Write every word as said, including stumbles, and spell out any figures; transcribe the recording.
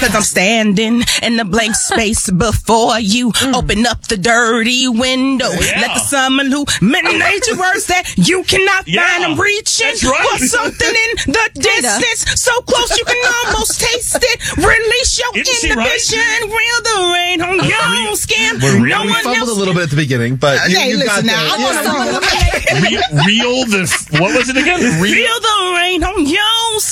Cause I'm standing in the blank space before you. Mm. Open up the dirty window. Yeah. Let the summer illuminate your words that you cannot yeah. find. I'm reaching right. for something in the distance. So close you can almost taste it. Release your Isn't inhibition. Right? Reel the rain on your own skin. We're no really one fumbled else. a little bit at the beginning, but you, okay, you listen got now. that. I want yeah. to Re- Reel the, what was it again? Reel, Reel the rain on your skin.